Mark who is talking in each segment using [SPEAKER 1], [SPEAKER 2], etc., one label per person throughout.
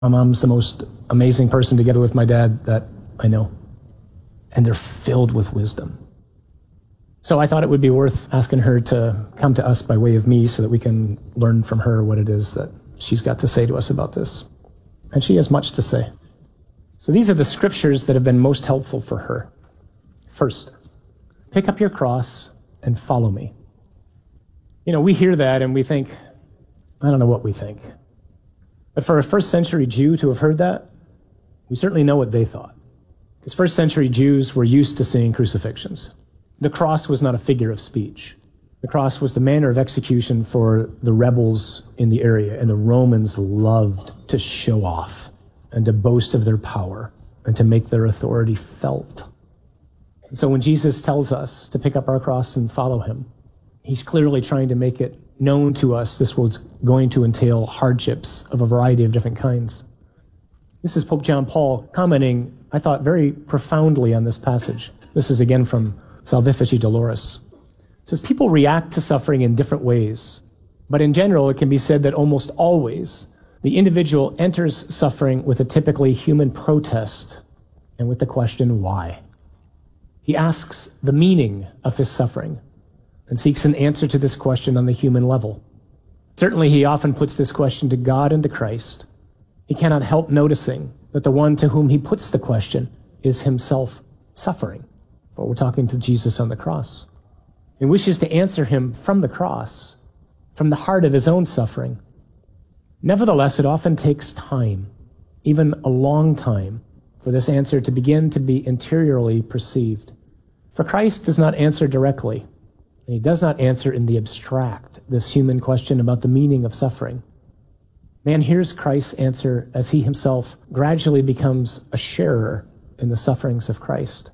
[SPEAKER 1] My mom's the most amazing person together with my dad that I know. And they're filled with wisdom. So I thought it would be worth asking her to come to us by way of me so that we can learn from her what it is that she's got to say to us about this. And she has much to say. So these are the scriptures that have been most helpful for her. First, pick up your cross and follow me. You know, we hear that and we think, I don't know what we think. But for a first century Jew to have heard that, we certainly know what they thought. Because first century Jews were used to seeing crucifixions. The cross was not a figure of speech. The cross was the manner of execution for the rebels in the area, and the Romans loved to show off and to boast of their power and to make their authority felt. And so when Jesus tells us to pick up our cross and follow him, he's clearly trying to make it known to us this was going to entail hardships of a variety of different kinds. This is Pope John Paul commenting, I thought, very profoundly on this passage. This is again from Salvifici Doloris. It says, people react to suffering in different ways, but in general, it can be said that almost always the individual enters suffering with a typically human protest and with the question, why? He asks the meaning of his suffering and seeks an answer to this question on the human level. Certainly, he often puts this question to God and to Christ. He cannot help noticing that the one to whom he puts the question is himself suffering. But we're talking to Jesus on the cross, and wishes to answer him from the cross, from the heart of his own suffering. Nevertheless, it often takes time, even a long time, for this answer to begin to be interiorly perceived. For Christ does not answer directly, and he does not answer in the abstract, this human question about the meaning of suffering. Man hears Christ's answer as he himself gradually becomes a sharer in the sufferings of Christ.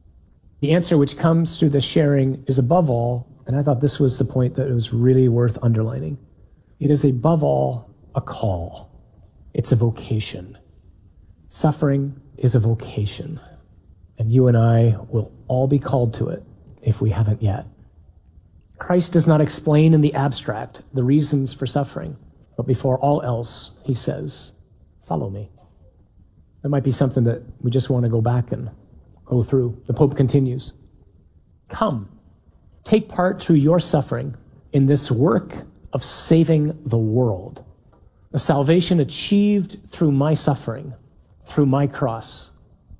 [SPEAKER 1] The answer which comes through the sharing is above all, and I thought this was the point that it was really worth underlining. It is above all a call. It's a vocation. Suffering is a vocation, and you and I will all be called to it if we haven't yet. Christ does not explain in the abstract the reasons for suffering, but before all else, he says, follow me. That might be something that we just want to go back and go through. The Pope continues, come, take part through your suffering in this work of saving the world, a salvation achieved through my suffering, through my cross.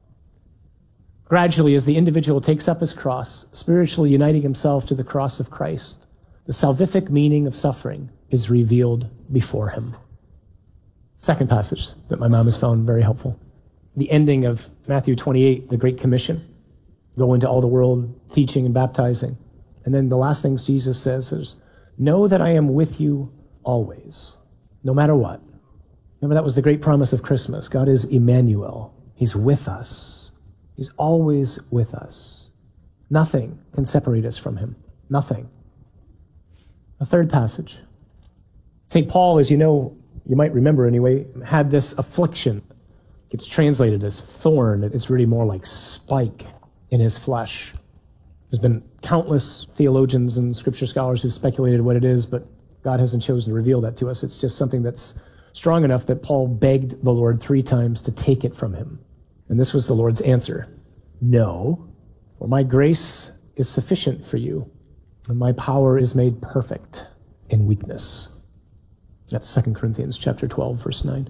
[SPEAKER 1] Gradually, as the individual takes up his cross, spiritually uniting himself to the cross of Christ, the salvific meaning of suffering is revealed before him. Second passage that my mom has found very helpful. The ending of Matthew 28, the Great Commission. Go into all the world, teaching and baptizing. And then the last things Jesus says is, know that I am with you always, no matter what. Remember, that was the great promise of Christmas. God is Emmanuel. He's with us. He's always with us. Nothing can separate us from him. Nothing. A third passage. St. Paul, as you know, you might remember anyway, had this affliction. It's translated as thorn. It's really more like spike in his flesh. There's been countless theologians and scripture scholars who've speculated what it is, but God hasn't chosen to reveal that to us. It's just something that's strong enough that Paul begged the Lord 3 times to take it from him. And this was the Lord's answer. No, for my grace is sufficient for you, and my power is made perfect in weakness. That's 2 Corinthians chapter 12, verse 9.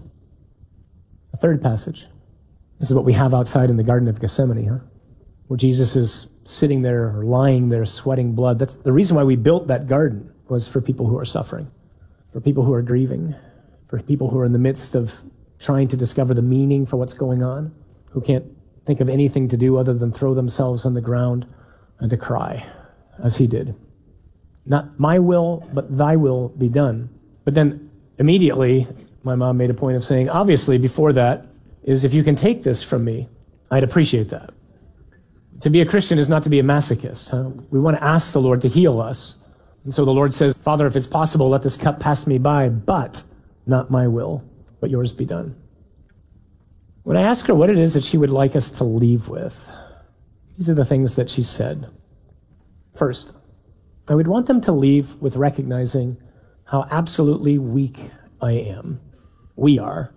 [SPEAKER 1] A third passage. This is what we have outside in the Garden of Gethsemane, where Jesus is sitting there or lying there sweating blood. That's the reason why we built that garden, was for people who are suffering, for people who are grieving, for people who are in the midst of trying to discover the meaning for what's going on, who can't think of anything to do other than throw themselves on the ground and to cry, as he did. Not my will, but thy will be done. But then immediately, my mom made a point of saying, obviously before that, is if you can take this from me, I'd appreciate that. To be a Christian is not to be a masochist. We want to ask the Lord to heal us. And so the Lord says, Father, if it's possible, let this cup pass me by, but not my will, but yours be done. When I asked her what it is that she would like us to leave with, these are the things that she said. First, I would want them to leave with recognizing how absolutely weak I am. We are